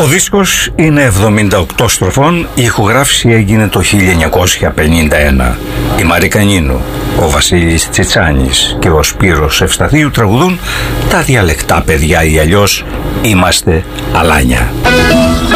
δίσκος είναι 78 στροφών, η ηχογράφηση έγινε το 1951. Η Μαρίκα Νίνου, ο Βασίλης Τσιτσάνης και ο Σπύρος Ευσταθίου τραγουδούν τα διαλεκτά παιδιά ή αλλιώς είμαστε αλάνια.